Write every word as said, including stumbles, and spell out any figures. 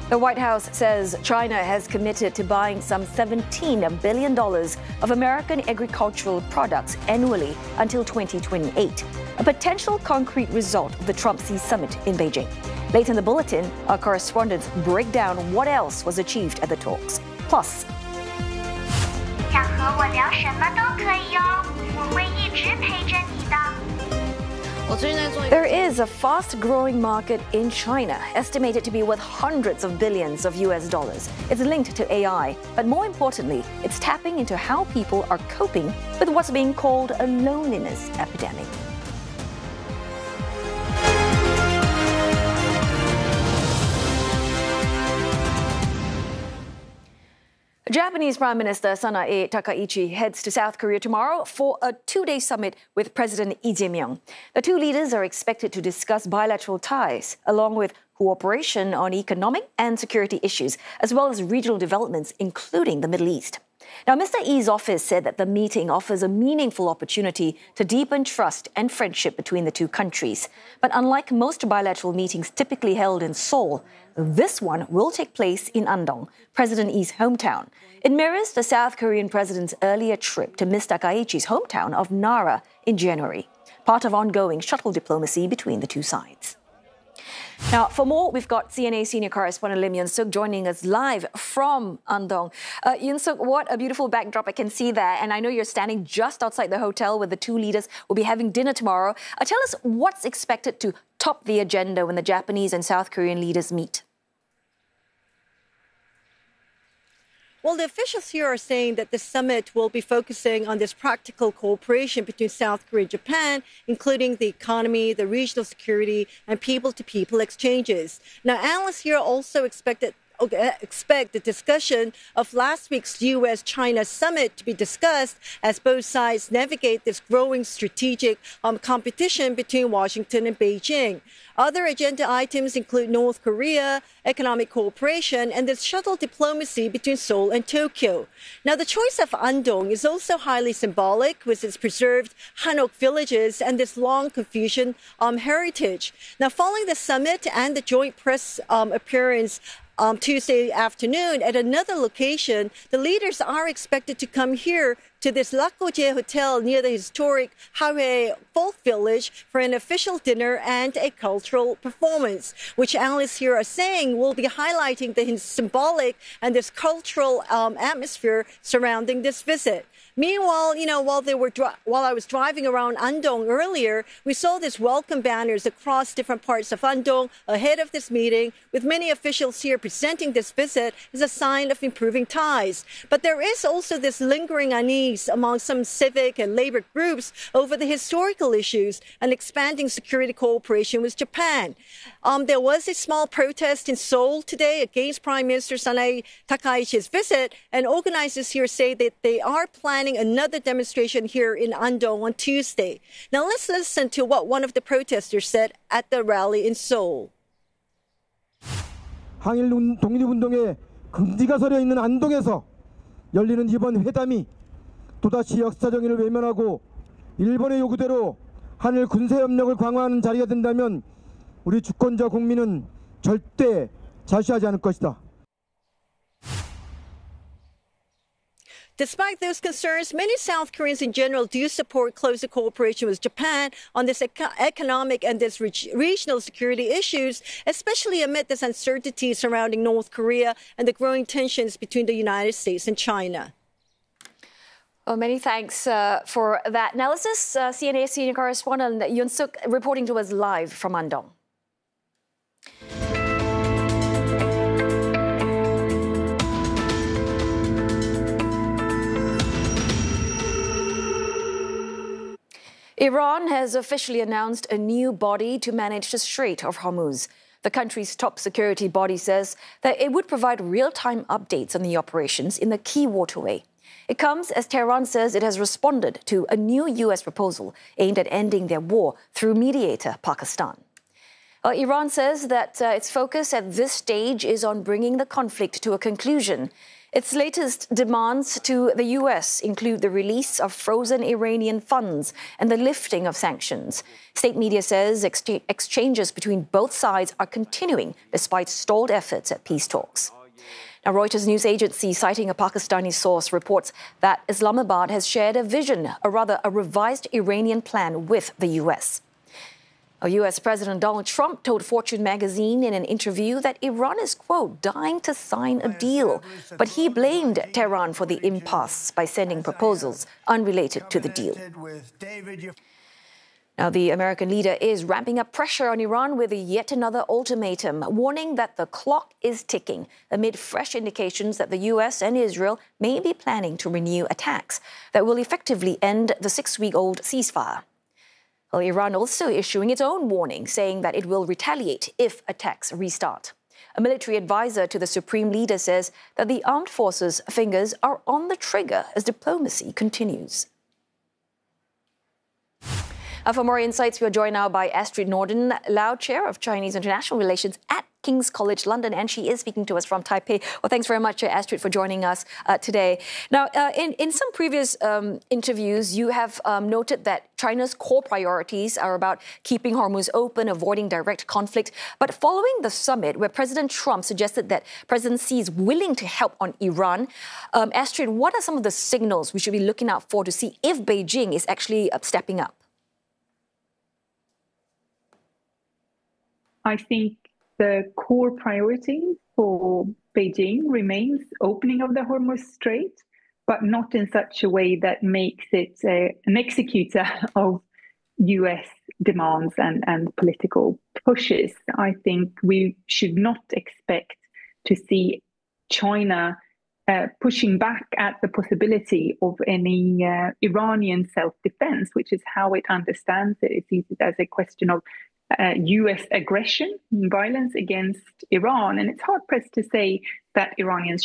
The White House says China has committed to buying some seventeen billion dollars of American agricultural products annually until twenty twenty-eight, a potential concrete result of the Trump-Xi summit in Beijing. Later in the bulletin, our correspondents break down what else was achieved at the talks. Plus, 想和我聊什么都可以哦，我会一直陪着你的。 There is a fast-growing market in China, estimated to be worth hundreds of billions of U S dollars. It's linked to A I, but more importantly, it's tapping into how people are coping with what's being called a loneliness epidemic. Japanese Prime Minister Sanae Takaichi heads to South Korea tomorrow for a two-day summit with President Lee Jae-myung. The two leaders are expected to discuss bilateral ties, along with cooperation on economic and security issues, as well as regional developments, including the Middle East. Now, Mister Lee's office said that the meeting offers a meaningful opportunity to deepen trust and friendship between the two countries. But unlike most bilateral meetings typically held in Seoul, this one will take place in Andong, President Lee's hometown. It mirrors the South Korean president's earlier trip to Mister Takaichi's hometown of Nara in January, part of ongoing shuttle diplomacy between the two sides. Now, for more, we've got C N A senior correspondent Lim Yun-suk joining us live from Andong. Uh, Yun-suk, what a beautiful backdrop. I can see there. And I know you're standing just outside the hotel where the two leaders will be having dinner tomorrow. Uh, tell us what's expected to top the agenda when the Japanese and South Korean leaders meet. Well, the officials here are saying that the summit will be focusing on this practical cooperation between South Korea and Japan, including the economy, the regional security, and people-to-people exchanges. Now, analysts here also expected expect the discussion of last week's U S China summit to be discussed as both sides navigate this growing strategic um, competition between Washington and Beijing. Other agenda items include North Korea, economic cooperation, and the shuttle diplomacy between Seoul and Tokyo. Now, the choice of Andong is also highly symbolic with its preserved Hanok villages and this long Confucian um, heritage. Now, following the summit and the joint press um, appearance Um, Tuesday afternoon at another location, the leaders are expected to come here to this Lakgoje Hotel near the historic Hae Folk Village for an official dinner and a cultural performance, which analysts here are saying will be highlighting the symbolic and this cultural um, atmosphere surrounding this visit. Meanwhile, you know, while they were while I was driving around Andong earlier, we saw these welcome banners across different parts of Andong ahead of this meeting, with many officials here presenting this visit as a sign of improving ties. But there is also this lingering unease among some civic and labor groups over the historical issues and expanding security cooperation with Japan. Um, there was a small protest in Seoul today against Prime Minister Sanae Takaichi's visit, and organizers here say that they are planning another demonstration here in Andong on Tuesday. Now let's listen to what one of the protesters said at the rally in Seoul. 항일 독립운동의 긍지가 서려 있는 안동에서 열리는 이번 회담이 또다시 역사 정의를 외면하고 일본의 요구대로 한일 군사 협력을 강화하는 자리가 된다면 우리 주권자 국민은 절대 자시하지 않을 것이다. Despite those concerns, many South Koreans in general do support closer cooperation with Japan on this eco- economic and this re- regional security issues, especially amid this uncertainty surrounding North Korea and the growing tensions between the United States and China. Well, many thanks uh, for that analysis. Uh, C N A senior correspondent Yun-suk reporting to us live from Andong. Iran has officially announced a new body to manage the Strait of Hormuz. The country's top security body says that it would provide real-time updates on the operations in the key waterway. It comes as Tehran says it has responded to a new U S proposal aimed at ending their war through mediator Pakistan. Uh, Iran says that uh, its focus at this stage is on bringing the conflict to a conclusion. Its latest demands to the U S include the release of frozen Iranian funds and the lifting of sanctions. State media says ex- exchanges between both sides are continuing despite stalled efforts at peace talks. Now, Reuters news agency, citing a Pakistani source, reports that Islamabad has shared a vision, or rather a revised Iranian plan with the U S. U S President Donald Trump told Fortune magazine in an interview that Iran is, quote, dying to sign a deal. But he blamed Tehran for the impasse by sending proposals unrelated to the deal. Now, the American leader is ramping up pressure on Iran with yet another ultimatum, warning that the clock is ticking amid fresh indications that the U S and Israel may be planning to renew attacks that will effectively end the six-week-old ceasefire. Well, Iran also issuing its own warning, saying that it will retaliate if attacks restart. A military advisor to the supreme leader says that the armed forces' fingers are on the trigger as diplomacy continues. Uh, for more insights, we are joined now by Astrid Norden, Lau Chair of Chinese International Relations at King's College London, and she is speaking to us from Taipei. Well, thanks very much, uh, Astrid, for joining us uh, today. Now, uh, in, in some previous um, interviews, you have um, noted that China's core priorities are about keeping Hormuz open, avoiding direct conflict. But following the summit, where President Trump suggested that President Xi is willing to help on Iran, um, Astrid, what are some of the signals we should be looking out for to see if Beijing is actually uh, stepping up? I think the core priority for Beijing remains opening of the Hormuz Strait, but not in such a way that makes it a, an executor of U S demands and, and political pushes. I think we should not expect to see China uh, pushing back at the possibility of any uh, Iranian self-defense, which is how it understands it. It sees it as a question of Uh, U S aggression and violence against Iran. And it's hard-pressed to say that Iranians